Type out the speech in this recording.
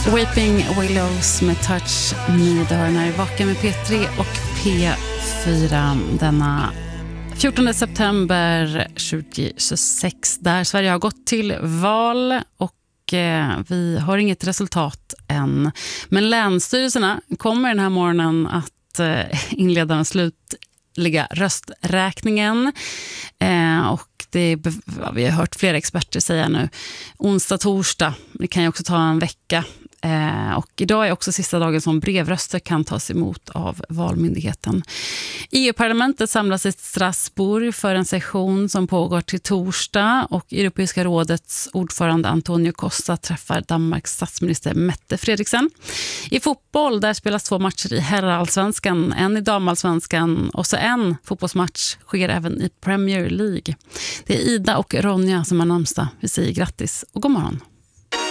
Weeping Willows med Touch Me. Det har när Vaken med P3 och P4 denna 14 september 2026 där Sverige har gått till val och vi har inget resultat än. Men länsstyrelserna kommer den här morgonen att inleda den slutliga rösträkningen och vi har hört flera experter säga nu onsdag, torsdag, det kan ju också ta en vecka. Och idag är också sista dagen som brevröster kan tas emot av Valmyndigheten. EU-parlamentet samlas i Strasbourg för en session som pågår till torsdag och Europeiska rådets ordförande Antonio Costa träffar Danmarks statsminister Mette Frederiksen. I fotboll där spelas 2 matcher i herrallsvenskan, en i damalsvenskan och så en fotbollsmatch sker även i Premier League. Det är Ida och Ronja som har namnsdag. Vi säger grattis och god morgon.